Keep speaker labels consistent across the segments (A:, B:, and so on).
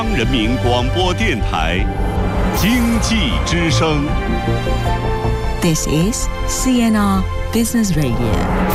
A: 人民广播电台经济之声。
B: This is CNR Business Radio。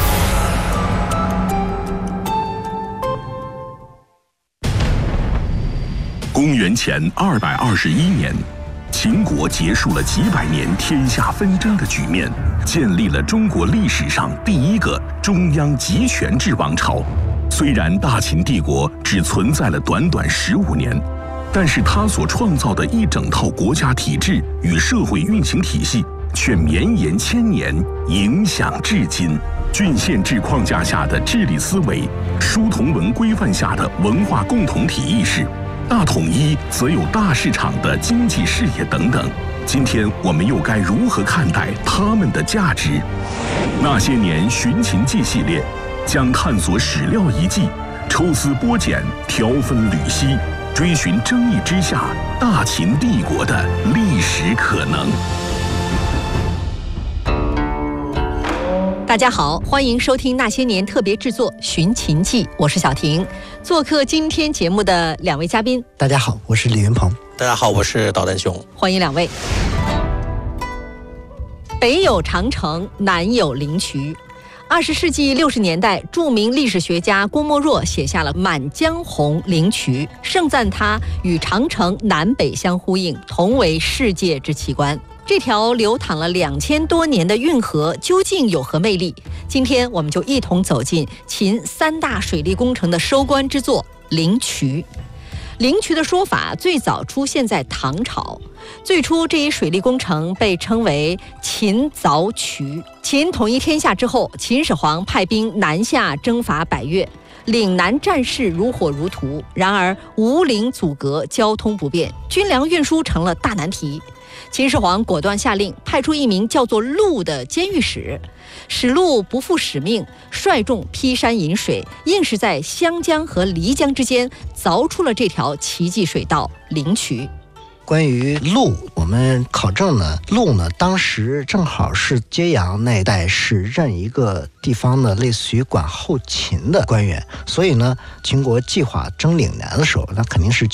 C: 公元前221年，秦国结束了几百年天下纷争的局面，建立了中国历史上第一个中央集权制王朝。虽然大秦帝国只存在了短短15年，但是它所创造的一整套国家体制与社会运行体系却绵延千年，影响至今。郡县制框架下的治理思维，书同文规范下的文化共同体意识，大统一则有大市场的经济视野等等。今天我们又该如何看待它们的价值？那些年寻秦记系列将探索史料遗迹，抽丝剥茧，条分缕析，追寻争议之下大秦帝国的历史可能。
D: 大家好，欢迎收听那些年特别制作《寻秦记》，我是小婷。做客今天节目的两位嘉宾，
E: 大家好，我是李云鹏。
F: 大家好，我是导弹熊。
D: 欢迎两位。北有长城，南有灵渠。20世纪60年代，著名历史学家郭沫若写下了《满江红·灵渠》，盛赞它与长城南北相呼应，同为世界之奇观。这条流淌了2000多年的运河究竟有何魅力？今天我们就一同走进秦3大水利工程的收官之作灵渠。灵渠的说法最早出现在唐朝，最初这一水利工程被称为秦凿渠。秦统一天下之后，秦始皇派兵南下征伐百越，岭南战事如火如荼，然而无陵阻隔，交通不便，军粮运输成了大难题。秦始皇果断下令，派出一名叫做陆的监狱使。史陆不负使命，率众劈山引水，硬是在湘江和漓江之间凿出了这条奇迹水道灵渠。
E: 关于陆，我们考证呢，陆呢当时正好是揭阳那一带是任一个地方的类似于管后勤的官员，所以呢，秦国计划征岭南的时候，那肯定是